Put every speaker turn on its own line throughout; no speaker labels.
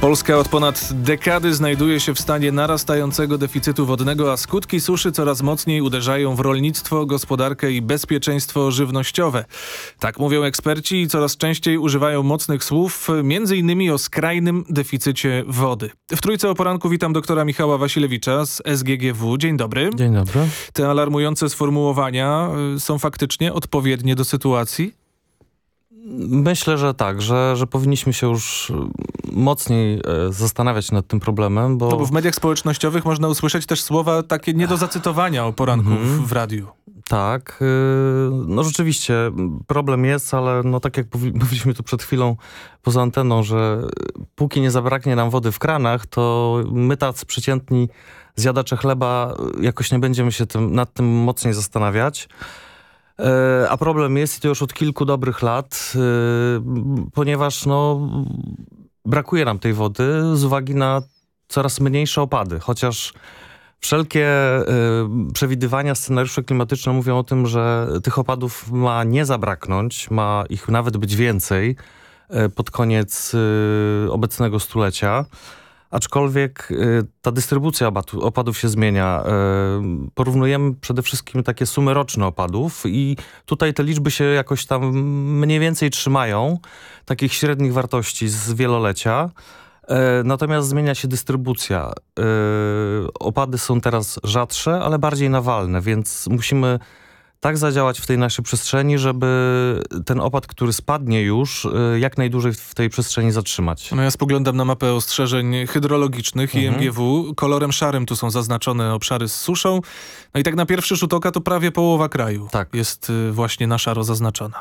Polska od ponad dekady znajduje się w stanie narastającego deficytu wodnego, a skutki suszy coraz mocniej uderzają w rolnictwo, gospodarkę i bezpieczeństwo żywnościowe. Tak mówią eksperci i coraz częściej używają mocnych słów, m.in. o skrajnym deficycie wody. W Trójce o poranku witam doktora Michała Wasilewicza z SGGW. Dzień dobry.
Dzień dobry.
Te alarmujące sformułowania są faktycznie odpowiednie do sytuacji?
Myślę, że tak, że powinniśmy się już mocniej zastanawiać nad tym problemem, bo...
No bo w mediach społecznościowych można usłyszeć też słowa takie nie do zacytowania o poranku w radiu.
Tak, no rzeczywiście problem jest, ale no tak jak mówiliśmy tu przed chwilą poza anteną, że póki nie zabraknie nam wody w kranach, to my tacy przeciętni zjadacze chleba jakoś nie będziemy się nad tym mocniej zastanawiać. A problem jest i to już od kilku dobrych lat, ponieważ no, brakuje nam tej wody z uwagi na coraz mniejsze opady, chociaż wszelkie przewidywania, scenariusze klimatyczne mówią o tym, że tych opadów ma nie zabraknąć, ma ich nawet być więcej pod koniec obecnego stulecia. Aczkolwiek ta dystrybucja opadów się zmienia. Porównujemy przede wszystkim takie sumy roczne opadów i tutaj te liczby się jakoś tam mniej więcej trzymają, takich średnich wartości z wielolecia. Natomiast zmienia się dystrybucja. Opady są teraz rzadsze, ale bardziej nawalne, więc musimy tak zadziałać w tej naszej przestrzeni, żeby ten opad, który spadnie już, jak najdłużej w tej przestrzeni zatrzymać.
No ja spoglądam na mapę ostrzeżeń hydrologicznych i MGW. Kolorem szarym tu są zaznaczone obszary z suszą. No i tak na pierwszy rzut oka to prawie połowa kraju jest właśnie na szaro zaznaczona.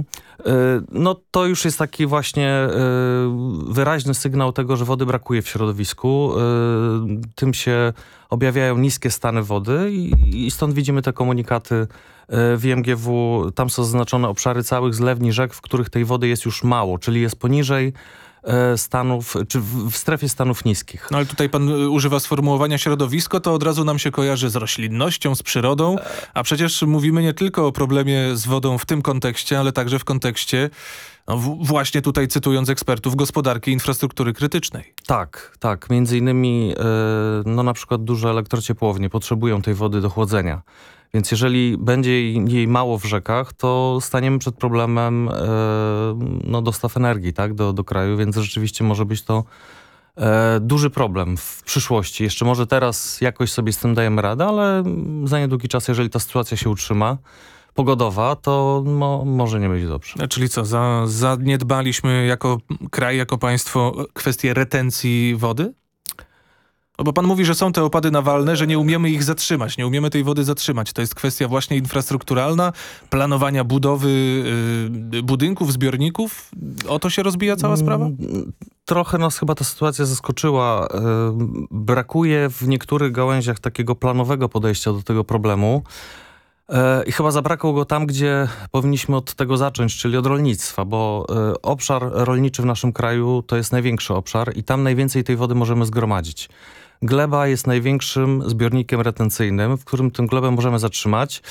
No to już jest taki właśnie wyraźny sygnał tego, że wody brakuje w środowisku. Tym się objawiają niskie stany wody i stąd widzimy te komunikaty w MGW. Tam są zaznaczone obszary całych zlewni rzek, w których tej wody jest już mało, czyli jest poniżej stanów, czy w strefie stanów niskich.
No ale tutaj pan używa sformułowania środowisko, to od razu nam się kojarzy z roślinnością, z przyrodą, a przecież mówimy nie tylko o problemie z wodą w tym kontekście, ale także w kontekście, no właśnie tutaj cytując ekspertów, gospodarki i infrastruktury krytycznej.
Tak. Między innymi no na przykład duże elektrociepłownie potrzebują tej wody do chłodzenia. Więc jeżeli będzie jej mało w rzekach, to staniemy przed problemem dostaw energii do kraju, więc rzeczywiście może być to duży problem w przyszłości. Jeszcze może teraz jakoś sobie z tym dajemy radę, ale za niedługi czas, jeżeli ta sytuacja się utrzyma, pogodowa, to może nie będzie dobrze.
Czyli co, zaniedbaliśmy jako kraj, jako państwo kwestię retencji wody? No bo pan mówi, że są te opady nawalne, że nie umiemy ich zatrzymać, nie umiemy tej wody zatrzymać. To jest kwestia właśnie infrastrukturalna, planowania budowy budynków, zbiorników. O to się rozbija cała sprawa?
Trochę nas chyba ta sytuacja zaskoczyła. Brakuje w niektórych gałęziach takiego planowego podejścia do tego problemu. I chyba zabrakło go tam, gdzie powinniśmy od tego zacząć, czyli od rolnictwa, bo obszar rolniczy w naszym kraju to jest największy obszar i tam najwięcej tej wody możemy zgromadzić. Gleba jest największym zbiornikiem retencyjnym, w którym tę glebę możemy zatrzymać,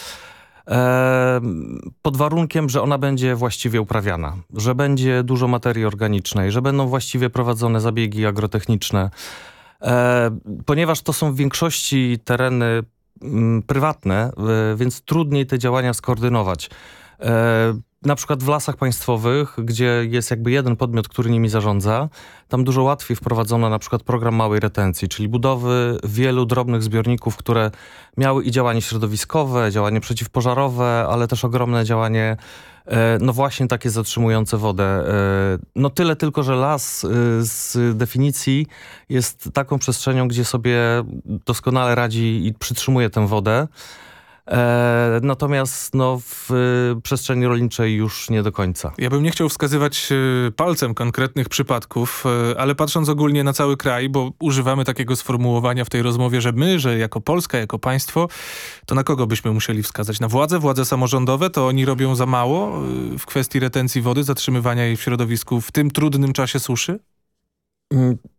pod warunkiem, że ona będzie właściwie uprawiana, że będzie dużo materii organicznej, że będą właściwie prowadzone zabiegi agrotechniczne, ponieważ to są w większości tereny prywatne, więc trudniej te działania skoordynować. Na przykład w lasach państwowych, gdzie jest jakby jeden podmiot, który nimi zarządza, tam dużo łatwiej wprowadzono na przykład program małej retencji, czyli budowy wielu drobnych zbiorników, które miały i działanie środowiskowe, działanie przeciwpożarowe, ale też ogromne działanie, no właśnie takie zatrzymujące wodę. No tyle tylko, że las z definicji jest taką przestrzenią, gdzie sobie doskonale radzi i przytrzymuje tę wodę. Natomiast w przestrzeni rolniczej już nie do końca.
Ja bym nie chciał wskazywać palcem konkretnych przypadków, ale patrząc ogólnie na cały kraj, bo używamy takiego sformułowania w tej rozmowie, że jako Polska, jako państwo, to na kogo byśmy musieli wskazać? Na władze samorządowe? To oni robią za mało w kwestii retencji wody, zatrzymywania jej w środowisku w tym trudnym czasie suszy?